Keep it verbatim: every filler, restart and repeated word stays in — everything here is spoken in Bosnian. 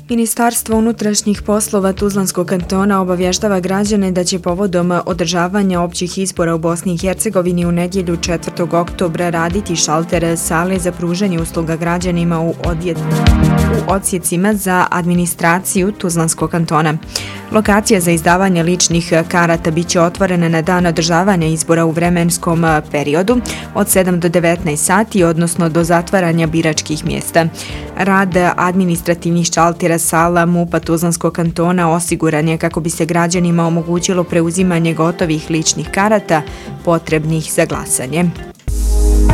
Ministarstvo unutrašnjih poslova Tuzlanskog kantona obavještava građane da će povodom održavanja općih izbora u Bosni i Hercegovini u nedjelju četvrtog oktobra raditi šalter sale za pružanje usluga građanima u, odjet, u odsjecima za administraciju Tuzlanskog kantona. Lokacija za izdavanje ličnih karata bit će otvorena na dan održavanja izbora u vremenskom periodu od sedam do devetnaest sati, odnosno do zatvaranja biračkih mjesta. Rad administrativnih šaltera sala M U P-a Tuzlanskog kantona osiguran je kako bi se građanima omogućilo preuzimanje gotovih ličnih karata potrebnih za glasanje.